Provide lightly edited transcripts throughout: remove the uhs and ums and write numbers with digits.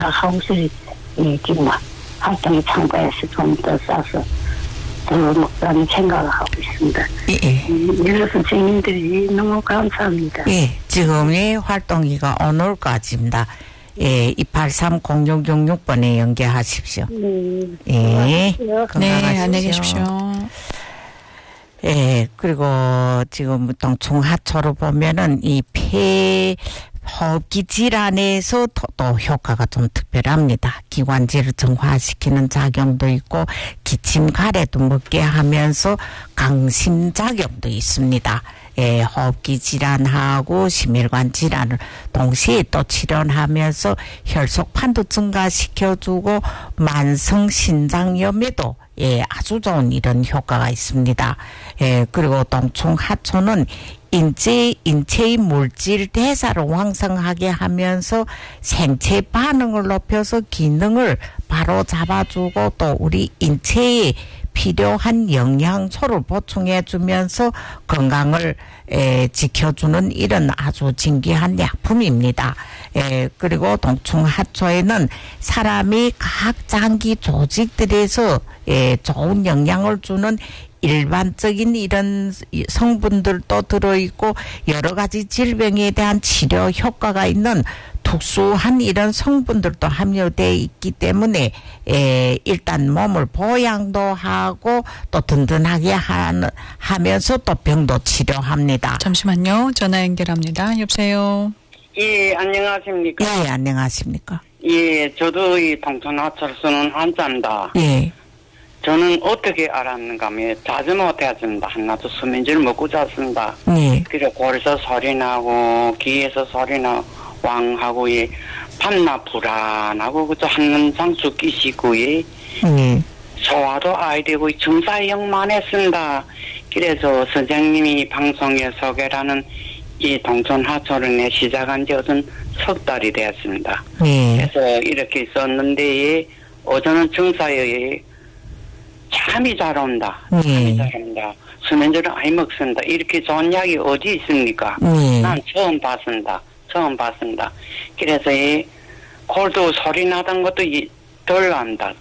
하우스 지금 활동에 참가해서 좀 더 싸서 더 먹자는 생각을 하고 있습니다. 이런 선생님들이 너무 감사합니다. 예, 지금의 활동기가 오늘까지입니다. 예, 283-0666번에 연계하십시오. 예, 건강하십시오. 네, 안녕히 계십시오. 예, 그리고 지금 동충하초로 보면은 이 호흡기 질환에서 또 효과가 좀 특별합니다. 기관지를 정화시키는 작용도 있고 기침 가래도 먹게 하면서 강심작용도 있습니다. 예, 호흡기 질환하고 심혈관 질환을 동시에 또 치료하면서 혈속판도 증가시켜주고 만성 신장염에도 예, 아주 좋은 이런 효과가 있습니다. 예, 그리고 동충하초는 인체의 물질 대사를 왕성하게 하면서 생체 반응을 높여서 기능을 바로 잡아주고 또 우리 인체에 필요한 영양소를 보충해 주면서 건강을 지켜주는 이런 아주 진귀한 약품입니다. 그리고 동충하초에는 사람이 각 장기 조직들에서 좋은 영향을 주는 일반적인 이런 성분들도 들어있고 여러 가지 질병에 대한 치료 효과가 있는 특수한 이런 성분들도 함유되어 있기 때문에 일단 몸을 보양도 하고 또 든든하게 하면서 또 병도 치료합니다. 잠시만요. 전화 연결합니다. 여보세요. 예, 안녕하십니까? 예, 안녕하십니까? 예, 저도 이 동충하초를 쓰는 환자입니다. 예. 저는 어떻게 알았는가 하면 자주 못했습니다. 하나도 수면제를 먹고 잤습니다. 네. 그리고 골에서 소리 나고 귀에서 소리 나고 왕하고 예, 밤낮 불안하고 그저 한눈상수 끼시고 예. 소화도 아이 되고 증상이 영만했습니다. 그래서 선생님이 방송에 소개라는 이 동충하초를 시작한 지 어떤 석 달이 되었습니다. 그래서 이렇게 썼는데 어제는 증사에 잠이 잘 온다. 잠이 잘 온다. 수면제를 아예 먹습니다. 이렇게 좋은 약이 어디 있습니까? 난 처음 봤습니다. 그래서 이 골도 소리 나던 것도 덜 난다.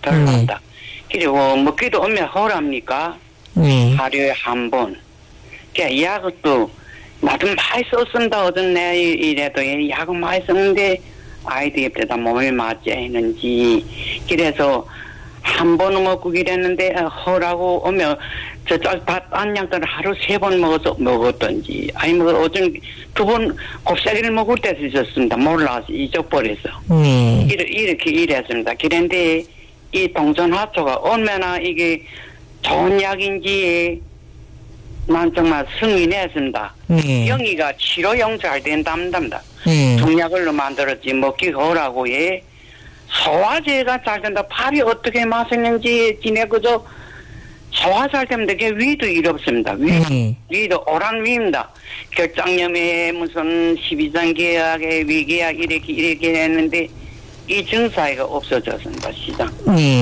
그리고 먹기도 오면 허랍니까? 하루에 한 번. 그 약도 나도 많이 썼습니다. 어떤 내 이래도 약을 많이 썼는데 아이들보다 몸에 맞지 않는지. 그래서 한 번 먹고 그랬는데 허라고 오면 저쪽 딴 약들을 하루 3번 먹었던지 아니면 어떤 2번 곱사기를 먹을 때도 있었습니다. 몰라서 잊어버려서 이렇게 이랬습니다. 그런데 이 동충하초가 얼마나 이게 좋은 약인지 난 정말 승인했습니다. 영이가 치료용 잘 된답니다. 중약을로 만들었지 먹기 허라고 예. 소화제가 잘 된다. 밥이 어떻게 맛있는지 지내 그저 소화 잘 되면 되게 위도 일 없습니다. 위도 오란 위입니다. 결장염에 무슨 12장계약에 위계약 이렇게 했는데 이 증사가 없어졌습니다. 시장.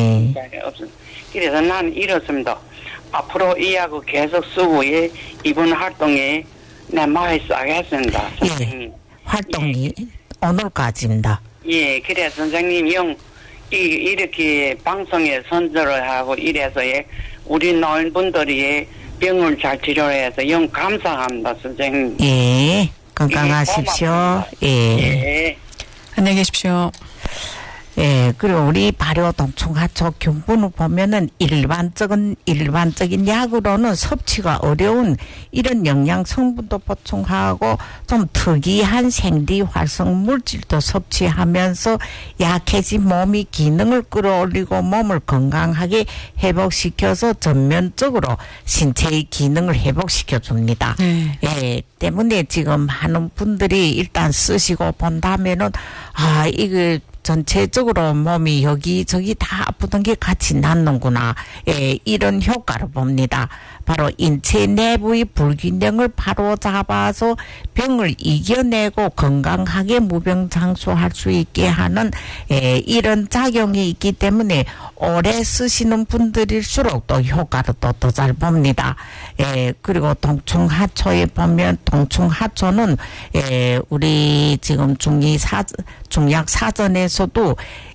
그래서 난 이렇습니다. 앞으로 이 약을 계속 쓰고 이번 활동에 내 많이 싸겠습니다. 선생님. 활동이 오늘까지입니다. 예, 그래 선생님 이렇게 방송에 선전을 하고 이래서 우리 노인분들이 병을 잘 치료해서 영 감사합니다, 선생님. 예, 건강하십시오. 예. 안녕히 계십시오. 예, 그리고 우리 발효 동충하초 경분을 보면은 일반적인 약으로는 섭취가 어려운 이런 영양 성분도 보충하고 좀 특이한 생리 활성 물질도 섭취하면서 약해진 몸이 기능을 끌어올리고 몸을 건강하게 회복시켜서 전면적으로 신체의 기능을 회복시켜 줍니다. 예, 때문에 지금 많은 분들이 일단 쓰시고 본다면은 이거 전체적으로 몸이 여기저기 다 아프던 게 같이 낫는구나. 이런 효과를 봅니다. 바로 인체 내부의 불균형을 바로 잡아서 병을 이겨내고 건강하게 무병장수할 수 있게 하는 이런 작용이 있기 때문에 오래 쓰시는 분들일수록 또 효과를 또 더 잘 봅니다. 그리고 동충하초에 보면 동충하초는 우리 지금 중약 사전에서도